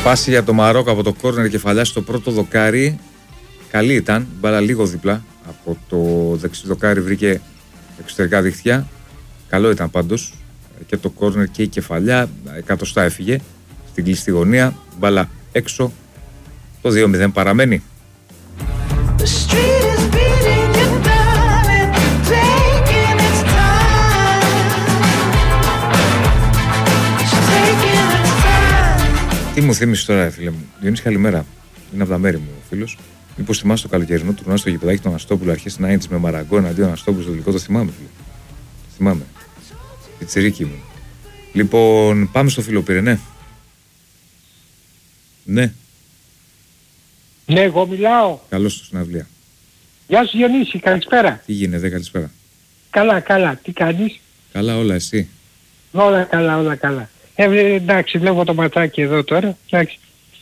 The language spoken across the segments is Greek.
Πάση για το Μαρόκο από το κόρνερ, κεφαλιά στο πρώτο δοκάρι. Καλή ήταν, μπάλα λίγο δίπλα. Από το δεξί δοκάρι βρήκε εξωτερικά δίχτυα. Καλό ήταν πάντως. Και το κόρνερ και η κεφαλιά. Εκατοστά έφυγε στην κλειστή γωνία. Μπάλα έξω. Το 2-0 παραμένει. Τι μου θύμισε τώρα, φίλε μου. Διονύση, καλημέρα. Είναι από τα μέρη μου ο φίλος. Μήπως θυμάσαι το καλοκαιρινό τουρνουά στο γηπεδάκι του Αναστόπουλου, αρχές στην Άιντς με Μαραγκό εναντίον Αναστόπουλου στο τελικό? Το θυμάμαι, φίλε. Θυμάμαι. Η τσιρίκη μου. Λοιπόν, πάμε στο φίλο πήρε, ναι. Ναι. Ναι, εγώ μιλάω. Καλώς στο συναυλία. Γεια σου Διονύση, καλησπέρα. Τι γίνεται, καλησπέρα. Καλά, καλά. Τι κάνεις? Καλά όλα, εσύ? Όλα καλά, όλα καλά. Εντάξει, βλέπω το ματάκι εδώ τώρα. Εντάξει.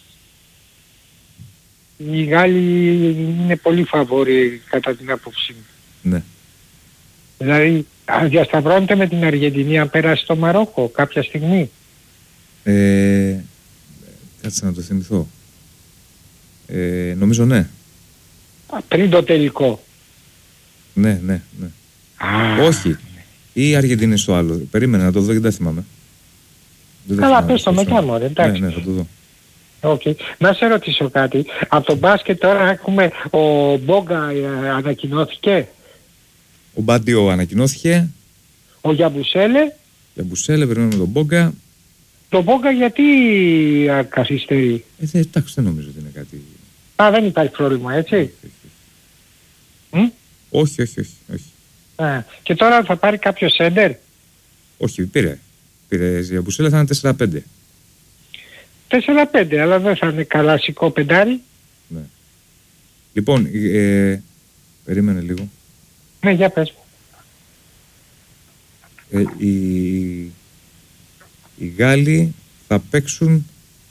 Οι Γάλλοι είναι πολύ φαβόροι κατά την άποψή μου. Ναι. Δηλαδή, διασταυρώνεται με την Αργεντινή αν περάσει το Μαρόκο κάποια στιγμή. Κάτσε να το θυμηθώ. Νομίζω ναι. Πριν το τελικό. Ναι. Όχι. Ή η Αργεντινή στο άλλο. Περίμενα να το δω και δεν θυμάμαι. Καλά, πες το μετά μωρέ, εντάξει. Ναι, θα το δω. Okay. Να σε ρωτήσω κάτι. Από το μπάσκετ τώρα έχουμε ο Μπόγκα ανακοινώθηκε. Ο Μπάντιο ανακοινώθηκε. Ο Γιαμπουσέλε. Περιμένουμε τον Μπόγκα. Το Μπόγκα γιατί καθυστερεί? Εντάξει, δεν νομίζω ότι είναι κάτι. Δεν υπάρχει πρόβλημα, έτσι. Όχι. Και τώρα θα πάρει κάποιο σέντερ? Όχι, πήρε Γιαμπουσέλε, θα είναι 4-5. 4-5, αλλά δεν θα είναι καλασικό πεντάρι. Ναι. Λοιπόν, περίμενε λίγο. Ναι, για πες μου. Οι Γάλλοι θα παίξουν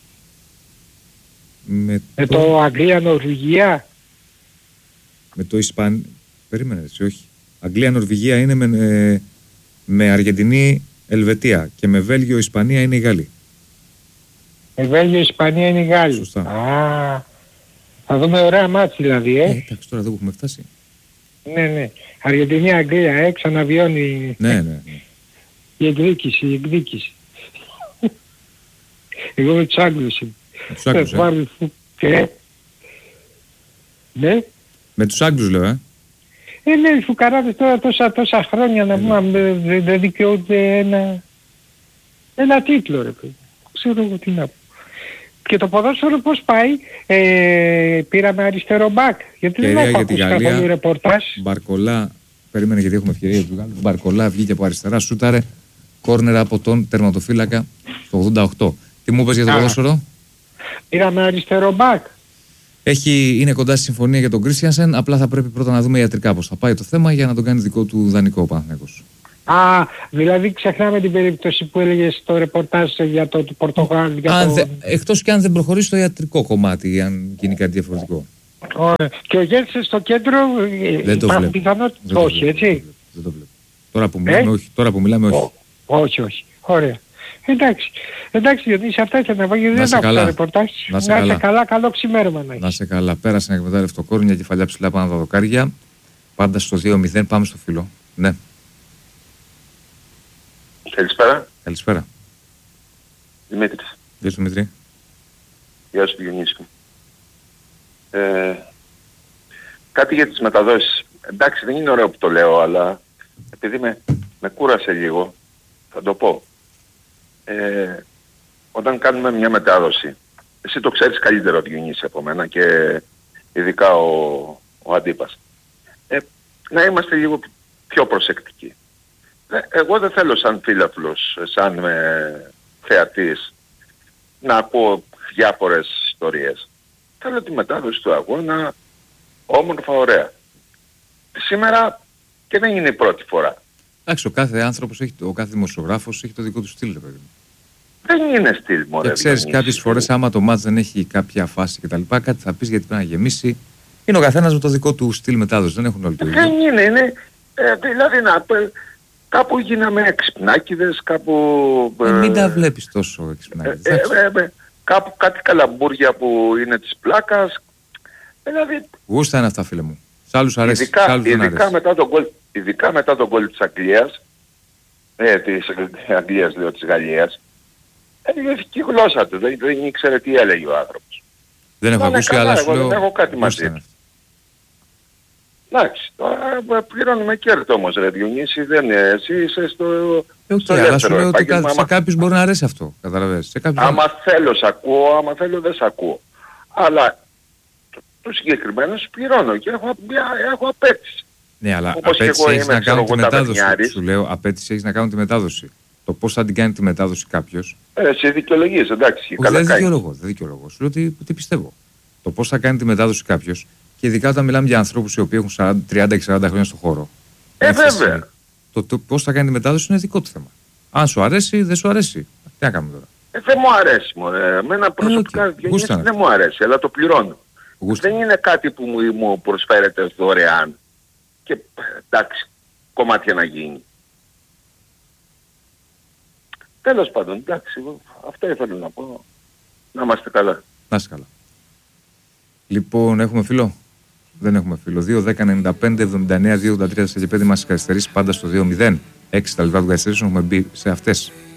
με το Αγγλία-Νορβηγία. Με το Ισπανία. Περίμενε έτσι, όχι. Αγγλία-Νορβηγία είναι με Αργεντινή-Ελβετία και με Βέλγιο-Ισπανία είναι οι Γάλλοι. Βέλγιο-Ισπανία είναι οι Γάλλοι. Σωστά. Θα δούμε ωραία μάτς δηλαδή, εντάξει, τώρα εδώ που έχουμε φτάσει. Ναι. Αργεντινή-Αγγλία, ξαναβιώνει. Ναι. Η εκδίκηση. Εγώ με τους Άγγλους είμαι. Με τους Άγγλους, Ναι. Με τους Άγγλους λέω, Ναι, οι φουκαράδες τώρα τόσα χρόνια να πούμε δεν δικαιούνται ένα τίτλο, ρε παιδί. Ξέρω εγώ τι να πω. Και το ποδόσφαιρο πώς πάει? Πήραμε αριστερό μπακ. Γιατί δεν έχω ακούσει καθόλου ρεπορτάζ. Μπαρκολά, περίμενε γιατί έχουμε ευκαιρία του Γάλλου. Μπαρκολά βγήκε από αριστερά, σούταρε κόρνερ από τον τερματοφύλακα στο 88. Τι μου είπες για το ποδόσφαιρο? Πήραμε αριστερό μπακ. Είναι κοντά στη συμφωνία για τον Κρίστιανσεν, απλά θα πρέπει πρώτα να δούμε ιατρικά πώς θα πάει το θέμα για να τον κάνει δικό του δανεικό ο Παναθηναϊκός. Δηλαδή ξεχνάμε την περίπτωση που έλεγε στο ρεπορτάζ για το Πορτογάλ. Εκτός και αν δεν προχωρήσει στο ιατρικό κομμάτι, αν γίνει κάτι διαφορετικό. Ωραία. Και ο Γέλτσες στο κέντρο υπάρχουν πιθανότητες? Όχι, έτσι. Δεν το βλέπω. Τώρα που μιλάμε όχι. Όχι. Ωραία. Εντάξει, Διονύση, αυτά ήθελα να πω γιατί δεν άκουσα ρεπορτάζ. Να είσαι καλά, καλό ξημέρωμα να έχεις. Να είσαι καλά. Πέρασε ένα εκμετάλλευτο κόρνο, μια κεφαλιά ψηλά πάνω από τα δοκάρια. Πάντα στο 2-0, πάμε στο φίλο. Ναι. Καλησπέρα. Δημήτρης. Γεια σου Δημήτρη. Γεια σου Διονύση. Κάτι για τις μεταδόσεις. Εντάξει, δεν είναι ωραίο που το λέω, αλλά επειδή με κούρασε λίγο, θα το πω. Όταν κάνουμε μια μετάδοση, εσύ το ξέρεις καλύτερο Διονύση από μένα και ειδικά ο αντίπας, να είμαστε λίγο πιο προσεκτικοί. Εγώ δεν θέλω σαν φίλαθλος, σαν θεατής, να ακούω διάφορες ιστορίες. Θέλω τη μετάδοση του αγώνα όμορφα, ωραία. Σήμερα και δεν είναι η πρώτη φορά. Εντάξει, ο κάθε άνθρωπος, ο κάθε δημοσιογράφος έχει το δικό του στυλ, παιδί. Δεν είναι στυλ, μωρέ. Και ξέρεις, κάποιες φορές άμα το μάτς δεν έχει κάποια φάση κτλ. Κάτι θα πεις γιατί πρέπει να γεμίσει. Είναι ο καθένας με το δικό του στυλ μετάδοση, δεν έχουν όλοι το ίδιο. Δεν είναι. Δηλαδή κάπου γίναμε εξυπνάκηδες, κάπου... Μην τα βλέπεις τόσο εξυπνάκηδες. κάπου κάτι καλαμπούρια που είναι της πλάκας. Δηλαδή... Γούστα είναι αυτά, φίλε μου. Σ' άλλους αρέσει. Ειδικά μετά τον γκολ της Αγγλίας, της Αγγλίας λέω, της Γαλλίας, η γλώσσα του, δεν ήξερε τι έλεγε ο άνθρωπος. Δεν έχω ακούσει, αλλά σου λέω... Δεν έχω κάτι μαζί του. Εντάξει, τώρα πληρώνουμε κέρδο όμως ρε Διονύση, δεν είναι, εσύ είσαι στο αλλά σου λέω ότι σε κάποιους μπορεί να αρέσει αυτό, καταλαβαίνεις. Άμα θέλω σ' ακούω, άμα θέλω δεν σ' ακούω. Αλλά το συγκεκριμένο σου πληρώνω και έχω απέτηση. Ναι, αλλά απέτηση έχεις να κάνω τη μετάδοση. Σου λέω, απέτηση έχεις να κάνω τη μετάδοση. Το πώς θα την κάνει τη μετάδοση κάποιος. Σε δικαιολογίες, εντάξει. Δεν δικαιολογώ. Σου λέω τι πιστεύω. Το πώς θα κάνει τη μετάδοση κάποιος. Και ειδικά όταν μιλάμε για ανθρώπους οι οποίοι έχουν 30 και 40 χρόνια στον χώρο. Βέβαια. Το πώς θα κάνει τη μετάδοση είναι δικό του θέμα. Αν σου αρέσει, δεν σου αρέσει. Τι να κάνουμε τώρα. Δεν μου αρέσει. Εμένα προσωπικά δεν μου αρέσει, αλλά το πληρώνω. Δεν είναι κάτι που μου προσφέρεται δωρεάν. Και εντάξει, κομμάτια να γίνει. Τέλος πάντων, εντάξει, αυτό ήθελα να πω. Να είμαστε καλά. Να είστε καλά. Λοιπόν, έχουμε φίλο. Δεν έχουμε φίλο. 2-10-95-79-2-83-45 μας καθυστερήσει πάντα στο 2-0. 6 τα λεπτά του καθυστερήσεων έχουμε μπει σε αυτές.